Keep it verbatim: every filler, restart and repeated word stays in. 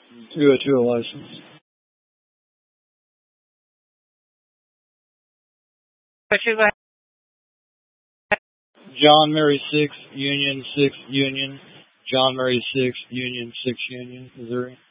two oh two license. John Mary six Union six Union. John Mary six Union six Union, Missouri.